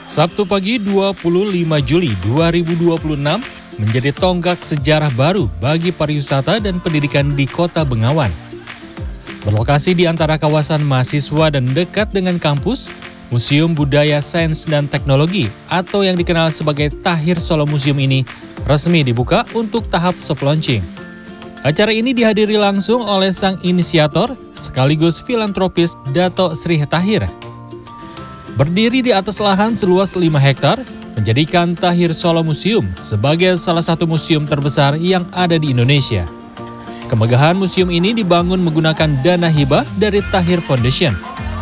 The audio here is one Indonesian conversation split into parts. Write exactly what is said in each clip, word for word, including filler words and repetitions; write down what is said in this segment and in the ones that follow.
Sabtu pagi dua puluh lima Juli dua ribu dua puluh enam menjadi tonggak sejarah baru bagi pariwisata dan pendidikan di Kota Bengawan. Berlokasi di antara kawasan mahasiswa dan dekat dengan kampus, Museum Budaya Sains dan Teknologi atau yang dikenal sebagai Tahir Solo Museum ini resmi dibuka untuk tahap soft launching. Acara ini dihadiri langsung oleh sang inisiator sekaligus filantropis Dato Sri Tahir. Berdiri di atas lahan seluas lima hektar, menjadikan Tahir Solo Museum sebagai salah satu museum terbesar yang ada di Indonesia. Kemegahan museum ini dibangun menggunakan dana hibah dari Tahir Foundation.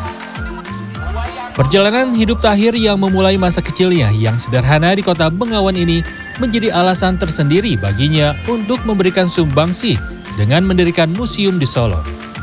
Perjalanan hidup Tahir yang memulai masa kecilnya yang sederhana di Kota Bengawan ini menjadi alasan tersendiri baginya untuk memberikan sumbangsi dengan mendirikan museum di Solo.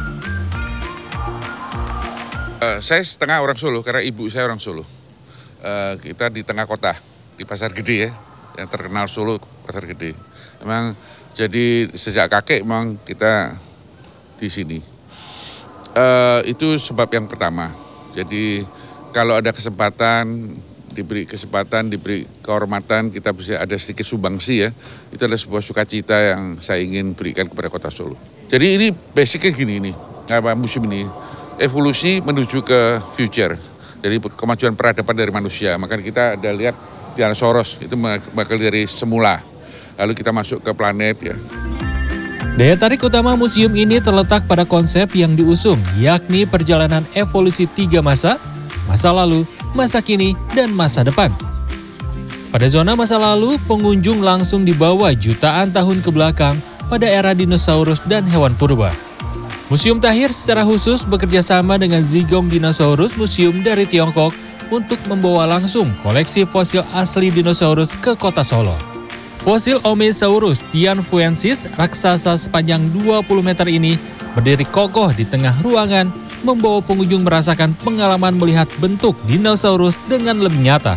Uh, saya setengah orang Solo karena ibu saya orang Solo. Uh, kita di tengah kota, di Pasar Gede ya, yang terkenal Solo, Pasar Gede. Memang jadi sejak kakek memang kita di sini. Uh, itu sebab yang pertama. Jadi kalau ada kesempatan, diberi kesempatan, diberi kehormatan, kita bisa ada sedikit sumbangsi ya. Itu adalah sebuah sukacita yang saya ingin berikan kepada Kota Solo. Jadi ini basicnya gini nih, apa museum ini. Evolusi menuju ke future, jadi kemajuan peradaban dari manusia. Maka kita ada lihat dinosaurus itu bakal dari semula, lalu kita masuk ke planet ya. Daya tarik utama museum ini terletak pada konsep yang diusung, yakni perjalanan evolusi tiga masa, masa lalu, masa kini, dan masa depan. Pada zona masa lalu, pengunjung langsung dibawa jutaan tahun ke belakang pada era dinosaurus dan hewan purba. Museum Tahir secara khusus bekerja sama dengan Zigong Dinosaurus Museum dari Tiongkok untuk membawa langsung koleksi fosil asli dinosaurus ke Kota Solo. Fosil Omesaurus tianfuensis raksasa sepanjang dua puluh meter ini berdiri kokoh di tengah ruangan, membawa pengunjung merasakan pengalaman melihat bentuk dinosaurus dengan lebih nyata.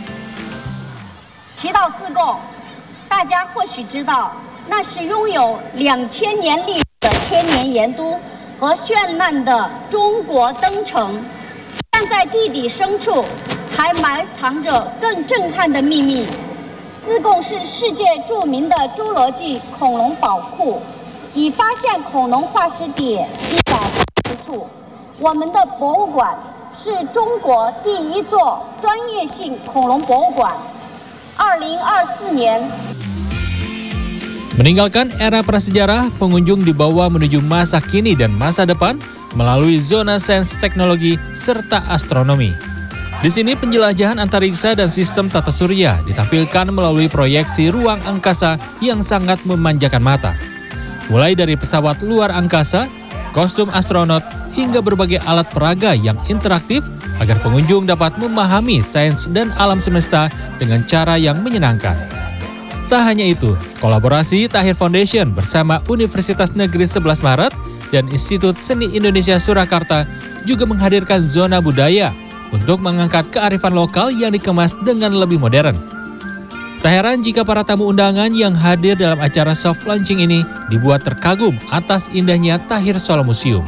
提到自贡，大家或许知道，那是拥有两千年历史的千年盐都和绚烂的中国灯城，但在地底深处还埋藏着更震撼的秘密。自贡是世界著名的侏罗纪恐龙宝库，以发现恐龙化石点一百八十处。我们的博物馆是中国第一座专业性恐龙博物馆。二零二四年。 Meninggalkan era prasejarah, pengunjung dibawa menuju masa kini dan masa depan melalui zona sains teknologi serta astronomi. Di sini penjelajahan antariksa dan sistem tata surya ditampilkan melalui proyeksi ruang angkasa yang sangat memanjakan mata. Mulai dari pesawat luar angkasa, kostum astronot, hingga berbagai alat peraga yang interaktif agar pengunjung dapat memahami sains dan alam semesta dengan cara yang menyenangkan. Tak hanya itu, kolaborasi Tahir Foundation bersama Universitas Negeri sebelas Maret dan Institut Seni Indonesia Surakarta juga menghadirkan zona budaya untuk mengangkat kearifan lokal yang dikemas dengan lebih modern. Tak heran jika para tamu undangan yang hadir dalam acara soft launching ini dibuat terkagum atas indahnya Tahir Solo Museum.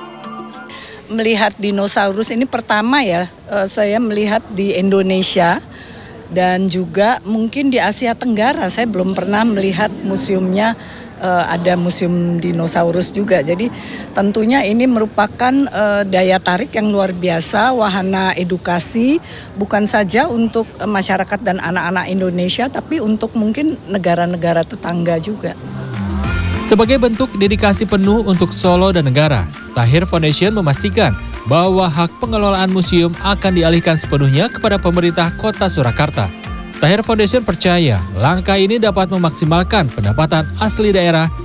Melihat dinosaurus ini pertama ya, saya melihat di Indonesia. Dan juga mungkin di Asia Tenggara, saya belum pernah melihat museumnya uh, ada museum dinosaurus juga. Jadi tentunya ini merupakan uh, daya tarik yang luar biasa, wahana edukasi bukan saja untuk uh, masyarakat dan anak-anak Indonesia, tapi untuk mungkin negara-negara tetangga juga. Sebagai bentuk dedikasi penuh untuk Solo dan negara, Tahir Foundation memastikan bahwa hak pengelolaan museum akan dialihkan sepenuhnya kepada pemerintah Kota Surakarta. Tahir Foundation percaya langkah ini dapat memaksimalkan pendapatan asli daerah